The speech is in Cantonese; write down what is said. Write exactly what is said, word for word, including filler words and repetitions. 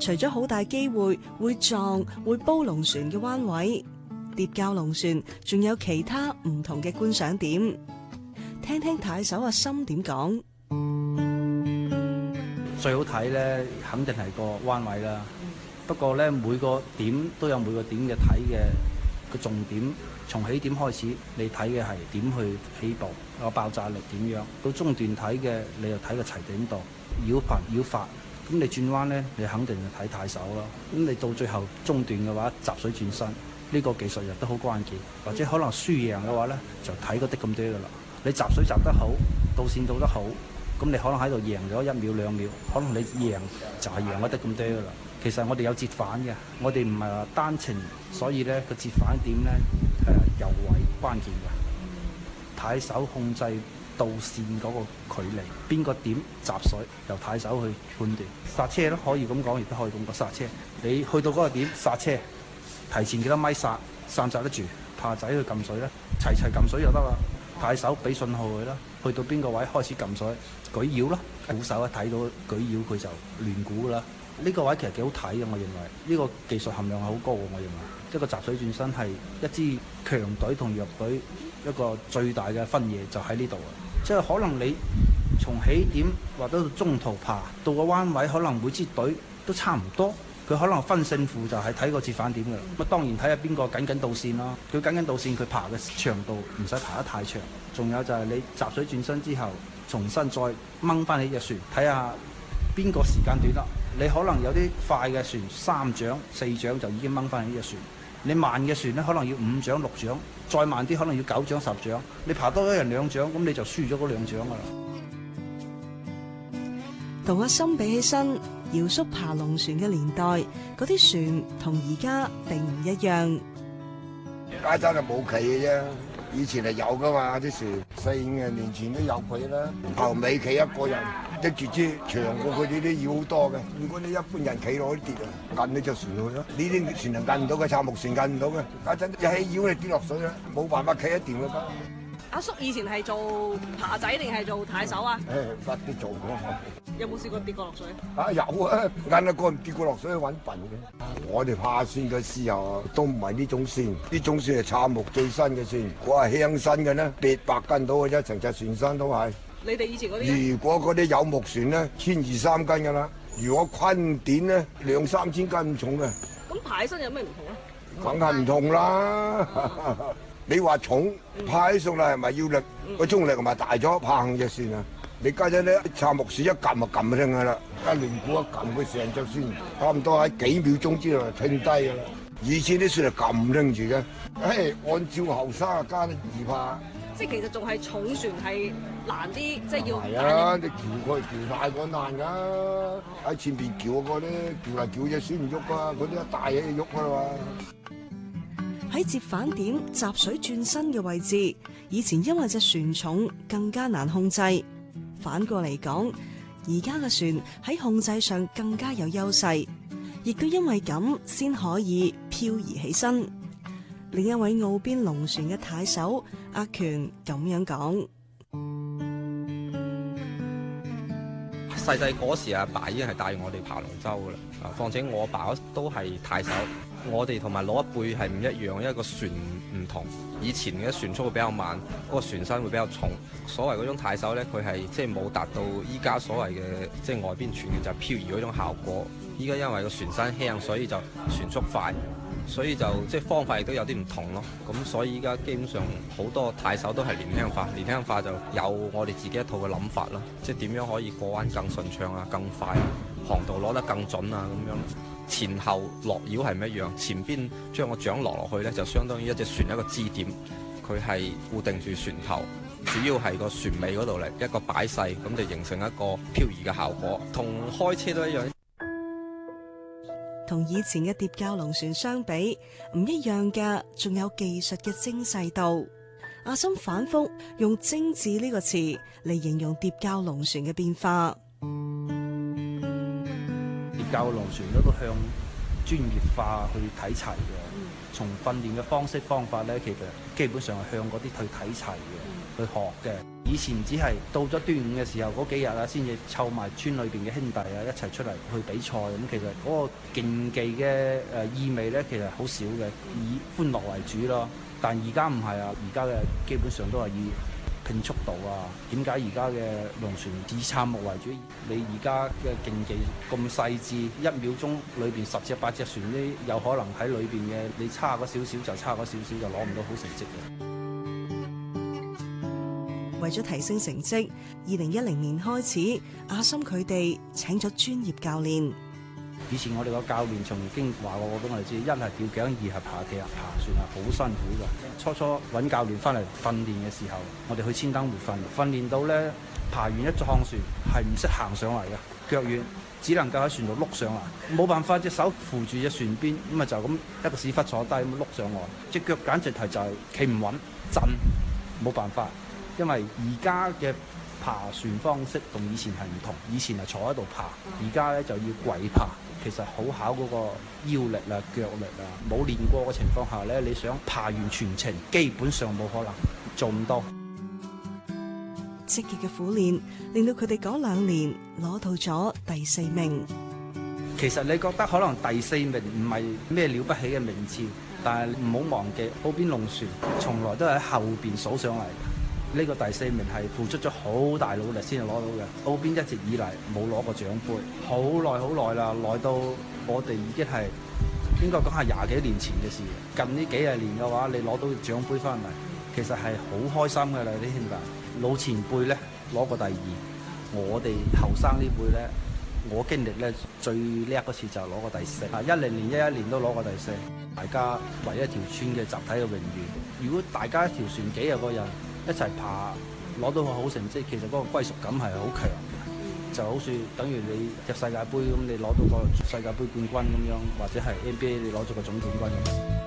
除咗好大機會會撞會煲龍船嘅彎位，疊教龍船仲有其他唔同嘅觀賞點。聽聽太守阿森點講。 最好睇咧，肯定係個彎位啦。不過咧，每個點都有每個點嘅睇嘅個重點。從起點開始，你睇嘅係點去起步，個爆炸力點樣；到中段睇嘅，你又睇個齊頂度、繞頻、繞法。咁你轉彎咧，你肯定係睇太守咯。咁你到最後中段嘅話，集水轉身，呢個技術亦都好關鍵。或者可能輸贏嘅話咧，就睇嗰啲咁多噶啦。你集水集得好，導線導得好，咁你可能喺度贏咗一秒兩秒，可能你贏就係贏嗰啲咁多噶啦。其實我哋有折返嘅，我哋唔係話單程，所以咧個折返點咧誒尤為關鍵嘅。太守控制導線嗰個距離，邊個點集水，由太守去判斷。剎車都可以咁講，亦都可以咁講剎車。你去到嗰個點剎車，提前幾多米剎，剎唔剎得住？怕仔去撳水咧，齊齊撳水就得啦。太守俾信號佢啦，去到邊個位開始撳水，舉繞啦。鼓手一睇到舉繞佢就亂鼓啦。呢個位其實幾好睇嘅，我認為呢個技術含量係好高嘅。我認為一個集水轉身係一支強隊同弱隊一個最大嘅分野就喺呢度啊！即係可能你從起點或者到中途爬到個彎位，可能每支隊都差唔多，佢可能分勝負就係睇個折返點㗎啦。咁當然睇下邊個緊緊導線啦，佢緊緊導線佢爬嘅長度唔使爬得太長。仲有就係你集水轉身之後，重新再掹翻起隻船，睇下邊個時間短啦。你可能有啲快嘅船三槳四槳就已經掹翻起隻船，你慢嘅船咧可能要五槳六槳，再慢啲可能要九槳十槳，你爬多一人兩槳，咁你就輸咗嗰兩槳㗎啦。 同阿森比起身，姚叔爬龍船嘅年代，嗰啲船同而家並唔一樣。 家陣就冇企嘅啫，以前係有噶嘛啲船，四五廿年前都有佢啦。後尾企一個人，一住支長過佢哋啲要好多嘅。如果你一般人企落去跌啊，近呢隻船去咯。呢啲船能近唔到嘅，插木船近唔到嘅。家陣一起腰你跌落水啦，冇辦法企一掂啦。 阿叔以前係做扒仔定係做太守啊？ 誒，乜都做過。 有冇試過跌過落水？ 啊有啊，硬一個唔跌過落水去揾笨嘅。我哋爬船嘅時候都唔係呢種船，呢種船係插木最新嘅船，我係輕身嘅呢，八百斤到嘅啫，成隻船身都係。 你哋以前嗰啲？ 如果嗰啲有木船咧，千二三斤㗎啦。如果坤點咧，兩三千斤咁重嘅。 咁爬起身有咩唔同咧？ 梗係唔同啦。你話重爬起上嚟係咪要力？個衝力係咪大咗？爬行隻船啊！你家陣咧插木船一撳就撳聲㗎啦，一連鼓一撳佢成隻船，差唔多喺幾秒鐘之內停低㗎啦。以前啲船係撳拎住嘅，誒按照後生嘅家咧易爬。 即係其實仲係重船係難啲，即係要。 係啊，你撬佢撬大個難㗎，喺前邊撬嗰個咧撬嚟撬隻船唔喐啊，嗰啲一大起就喐㗎啦嘛。 喺折返點集水轉身嘅位置，以前因為隻船重更加難控制。反過嚟講，而家嘅船喺控制上更加有優勢，亦都因為咁先可以漂移起身。另一位澳邊龍船嘅太守阿權咁樣講： 細細嗰時阿爸已經係帶我哋爬龍舟噶啦，啊，況且我阿爸都係太守，我哋同埋老一輩係唔一樣，因為個船唔同。以前嘅船速會比較慢，嗰個船身會比較重。所謂嗰種太守咧，佢係即係冇達到依家所謂嘅即係外邊傳嘅就係漂移嗰種效果。依家因為個船身輕，所以就船速快，所以就即係方法亦都有啲唔同咯。咁所以依家基本上好多太守都係年輕化，年輕化就有我哋自己一套嘅諗法啦。即係點樣可以過彎更順暢啊、更快啊，航道攞得更準啊咁樣。前後落繞係唔一樣，前邊將個槳落落去咧，就相當於一隻船一個支點，佢係固定住船頭，主要係個船尾嗰度嚟一個擺勢，咁就形成一個漂移嘅效果，同開車都一樣。 同以前嘅疊教龍船相比，唔一樣嘅仲有技術嘅精細度。阿森反覆用精緻呢個詞嚟形容疊教龍船嘅變化。 疊教龍船都向專業化去睇齊嘅，從訓練嘅方式方法咧，其實基本上係向嗰啲去睇齊嘅，去學嘅。以以前只係到咗端午嘅時候嗰幾日啊，先至湊埋村裏邊嘅兄弟啊一齊出嚟去比賽。咁其實嗰個競技嘅誒意味咧，其實好少嘅，以歡樂為主咯。但而家唔係啊，而家嘅基本上都係以拼速度啊。點解而家嘅龍船以參目為主？你而家嘅競技咁細緻，一秒鐘裏邊十隻八隻船呢，有可能喺裏邊嘅你差嗰少少就差嗰少少，就攞唔到好成績嘅。 為咗提升成績，二零一零年開始，阿森佢哋請咗專業教練。 以前我哋個教練曾經話過俾我哋知，一係吊頸，二係爬梯、爬船啊，好辛苦㗎。初初揾教練翻嚟訓練嘅時候，我哋去千燈湖訓練，訓練到咧爬完一趟船係唔識行上嚟嘅，腳軟，只能夠喺船度碌上嚟，冇辦法隻手扶住隻船邊，咁啊就咁一個屎忽坐低咁碌上岸，隻腳簡直係就係企唔穩，震，冇辦法。因為而家嘅爬船方式同以前係唔同，以前係坐喺度爬，而家咧就要跪爬，其實好考嗰個腰力啊、腳力啊，冇練過嘅情況下咧，你想爬完全程，基本上冇可能，做唔到。 積極嘅苦練令到佢哋嗰兩年攞到咗第四名。 其實你覺得可能第四名唔係咩了不起嘅名次，但係唔好忘記，澳邊龍船從來都喺後邊數上嚟。呢個第四名係付出咗好大努力先至攞到嘅。澳邊一直以嚟冇攞過獎杯，好耐好耐啦，耐到我哋已經係應該講係廿幾年前嘅事。近呢幾十年嘅話，你攞到獎杯翻嚟，其實係好開心㗎啦！啲兄弟老前輩咧攞過第二，我哋後生呢輩咧，我經歷咧最叻嗰次就攞過第四。啊，一零年、一一年都攞過第四，大家為一條村嘅集體嘅榮譽。如果大家一條船幾廿個人一齊爬，攞到個好成績，其實嗰個歸屬感係好強嘅，就好似等於你隻世界盃咁，你攞到個世界盃冠軍咁樣，或者係 N B A 你攞咗個總冠軍咁。